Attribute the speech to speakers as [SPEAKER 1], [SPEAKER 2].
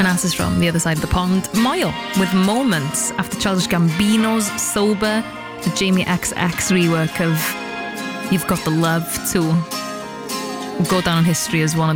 [SPEAKER 1] is from the other side of the pond. Moyle with Moments after Childish Gambino's Sober, the Jamie XX rework of You've Got the Love to go down in history as one of